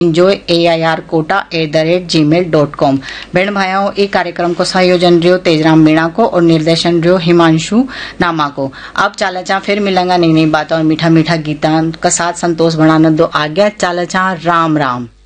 enjoyairkota@gmail.com। भेण भाइयों ये कार्यक्रम को संयोजन रहो तेजराम मीणा को और निर्देशन रहो हिमांशु नामा को। अब चाला चा फिर मिलेंगे नई नई बातों और मीठा मीठा गीता का साथ। संतोष भणानंद दो आज्ञा। चाला चा राम राम।